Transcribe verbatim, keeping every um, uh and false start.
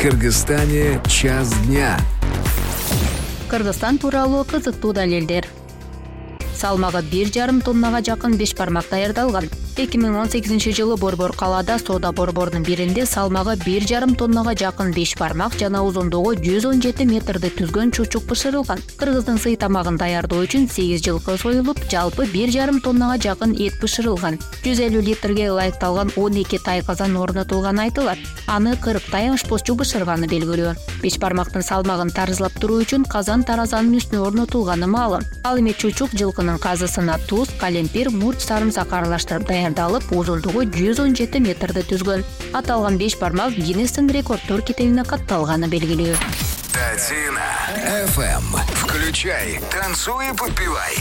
Кыргызстане час дня. Кыргызстан тууралуу кызыктуу далилдер. Салмагы бир жарым тоннага жакын беш бармак даярдалган. эки миң он сегизинчи жылы Борбор калаада соода борборунун биринде салмагы бир жарым тоннага жакын беш бармак жана узундугу жүз он жети метрди түзгөн чучук бышырылган. Кыргыздын сый тамагын даярдоо үчүн сегиз жылкы союлуп, жалпы бир жарым тоннага жакын эт бышырылган. жүз элүү литрге ылайыкталган он эки тай казан орнотулганы айтылат. Аны кырк тай ашпозчу бышырганы белгилүү. Беш бармактын салмагын тарзылап туруу үчүн казан таразанын үстүнө орнотулганы маалым. Ал эми чучук жылкынын казысына туз, калемпир, мурч, сарымсак аралаштырып даярдалып, узундугу жүз он жети метрди түзгөн. Аталган беш бармак Гиннестин рекорддор китебине катталганы белгилүү. Татина эф эм. Включай, танцуй и подпевай.